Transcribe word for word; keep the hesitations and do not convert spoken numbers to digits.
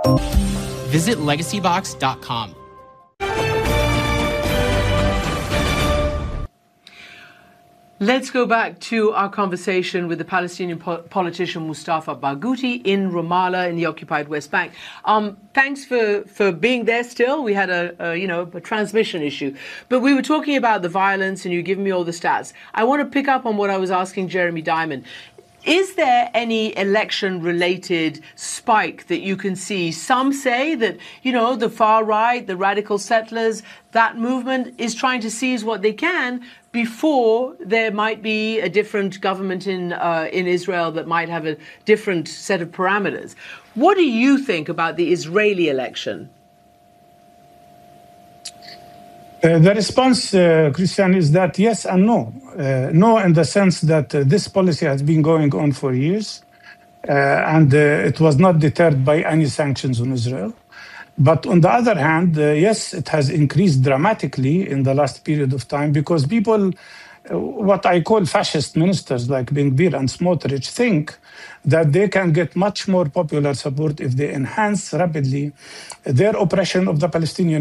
Visit legacy box dot com. Let's go back to our conversation with the Palestinian po politician Mustafa Barghouti in Ramallah in the occupied West Bank. Um, thanks for, for being there still. We had a, a, you know, a transmission issue. But we were talking about the violence and you giving me all the stats. I want to pick up on what I was asking Jeremy Diamond. Is there any election-related spike that you can see? Some say that, you know, the far right, the radical settlers, that movement is trying to seize what they can before there might be a different government in uh, in Israel that might have a different set of parameters. What do you think about the Israeli election? Uh, the response, uh, Christian, is that yes and no. Uh, no in the sense that uh, this policy has been going on for years, uh, and uh, it was not deterred by any sanctions on Israel. But on the other hand, uh, yes, it has increased dramatically in the last period of time because people, uh, what I call fascist ministers like Ben Gvir and Smotrich, think that they can get much more popular support if they enhance rapidly their oppression of the Palestinian